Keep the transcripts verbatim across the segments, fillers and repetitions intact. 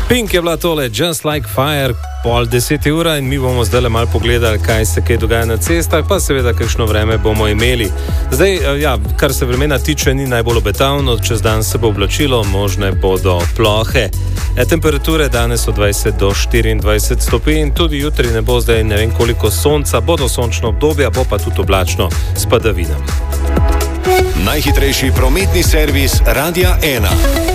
Pink je bila tole Just Like Fire, pol deseti ura in mi bomo zdaj le malo pogledali, kaj se kaj dogaja na cestah, pa seveda kakšno vreme bomo imeli. Zdaj, ja, kar se vremena tiče, ni najbolj obetavno, čez dan se bo oblačilo, možne bodo plohe. E, temperature danes od dvajset do štiriindvajset stopinj, tudi jutri ne bo zdaj ne vem koliko sonca, bodo sončno obdobja, bo pa tudi oblačno s padavinami. Najhitrejši prometni servis Radia ena.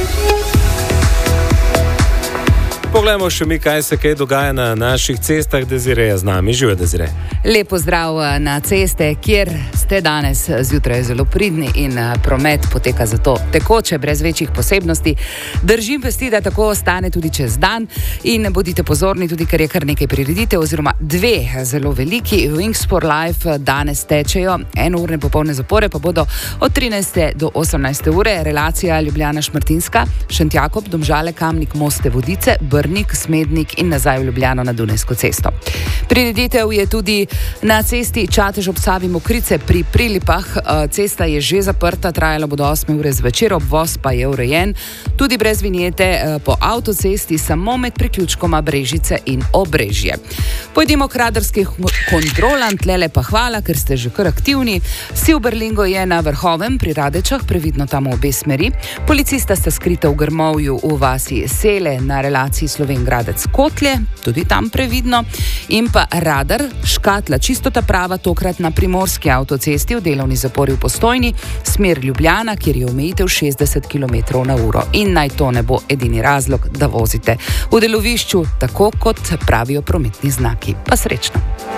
Poglejmo še mi, kaj se kaj dogaja na naših cestah. Desire je z nami. Živijo, Desire. Lepo zdrav na ceste, kjer ste danes zjutraj zelo pridni in promet poteka zato tekoče, brez večjih posebnosti. Držim pesti, da tako ostane tudi čez dan in bodite pozorni tudi, ker je kar nekaj prireditev oziroma dve zelo veliki. Wings for Life danes tečejo, enourne popolne zapore pa bodo od trinajste do osemnajste ure. Relacija Ljubljana-Šmartinska, Šentjakob, Domžale, Kamnik, Moste, Vodice, Brnik, Smednik in nazaj v Ljubljano na Dunajsko cesto. Prireditev je tudi na cesti Čatež ob Savi Mokrice pri Prilipah. Cesta je že zaprta, trajala bo do osme ure zvečer, obvoz pa je urejen. Tudi brez vinjete po avtocesti, samo med priključkoma Brežice in Obrežje. Pojdimo k radarskih kontrolam, tlele pa hvala, ker ste že kar aktivni. Silberlingo je na Vrhovem pri Radečah, previdno tam v obe smeri. Policista sta skrita v grmovju v vasi Sele na relaciji Slovenj-Gradec-Kotlje, tudi tam previdno. In pa radar, škatla čistota prava, tokrat na primorski avtocesti v delovni zapori v Postojni, smer Ljubljana, kjer je omejitev šestdeset kilometrov na uro. In naj to ne bo edini razlog, da vozite v delovišču, tako kot pravijo prometni znaki. Pa srečno!